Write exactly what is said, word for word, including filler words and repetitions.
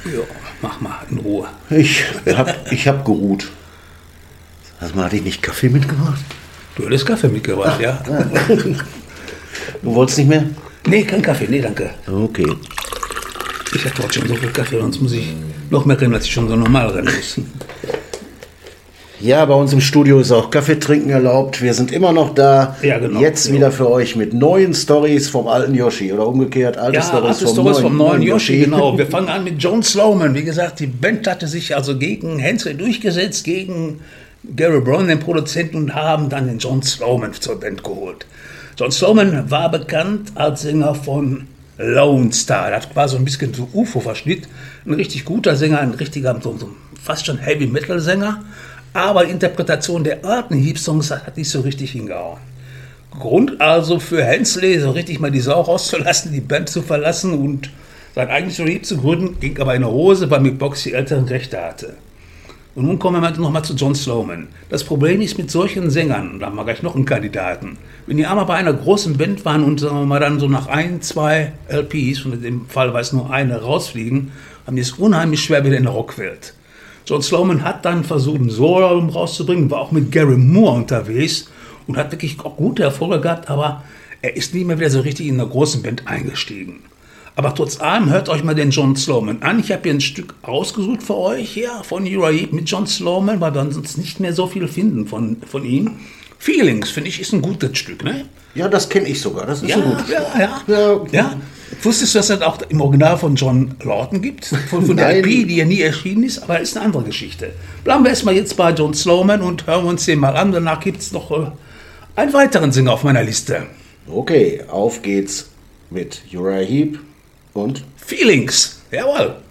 Ja, mach mal in Ruhe. Ich hab, ich hab geruht. Hast du mal, hatte ich nicht Kaffee mitgebracht? Du hättest Kaffee mitgebracht, ja? Du wolltest nicht mehr? Nee, kein Kaffee, nee, danke. Okay. Ich hatte heute schon so viel Kaffee, sonst muss ich noch mehr rennen, als ich schon so normal rennen muss. Ja, bei uns im Studio ist auch Kaffee trinken erlaubt. Wir sind immer noch da. Ja, genau. Jetzt wieder für euch mit neuen Stories vom alten Yoshi. Oder umgekehrt, alte Ja, Stories alte vom, Stories neuen, vom neuen Yoshi, Yoshi. genau. Wir fangen an mit John Sloman. Wie gesagt, die Band hatte sich also gegen Hensley durchgesetzt, gegen Gary Brown, den Produzenten, und haben dann den John Sloman zur Band geholt. John Sloman war bekannt als Sänger von Lone Star. Das war so ein bisschen so U F O-Verschnitt. Ein richtig guter Sänger, ein richtiger, so, so fast schon Heavy-Metal-Sänger. Aber die Interpretation der alten Heap-Songs hat nicht so richtig hingehauen. Grund also für Hensley, so richtig mal die Sau rauszulassen, die Band zu verlassen und sein eigenes Heap zu gründen, ging aber in eine Hose, weil Mick Box die älteren Rechte hatte. Und nun kommen wir nochmal zu John Sloman. Das Problem ist mit solchen Sängern, da haben wir gleich noch einen Kandidaten, wenn die einmal bei einer großen Band waren und sagen wir mal dann so nach ein, zwei L Ps, und in dem Fall war es nur eine, rausfliegen, haben die es unheimlich schwer wieder in der Rockwelt. John Sloman hat dann versucht, ein Solo-Album rauszubringen, war auch mit Gary Moore unterwegs und hat wirklich auch gute Erfolge gehabt, aber er ist nie mehr wieder so richtig in einer großen Band eingestiegen. Aber trotz allem, hört euch mal den John Sloman an. Ich habe hier ein Stück ausgesucht für euch hier von Uriah Heep mit John Sloman, weil wir sonst nicht mehr so viel finden von, von ihm. Feelings, finde ich, ist ein gutes Stück, ne? Ja, das kenne ich sogar. Das ist Ja, ein gutes ja, Stück. ja, Ja, okay. ja. Wusstest du, dass es auch im Original von John Lawton gibt? Von, von der Nein. L P, die ja nie erschienen ist, aber ist eine andere Geschichte. Bleiben wir erstmal jetzt bei John Sloman und hören uns den mal an. Danach gibt es noch äh, einen weiteren Sänger auf meiner Liste. Okay, auf geht's mit Uriah Heep und Feelings, jawohl.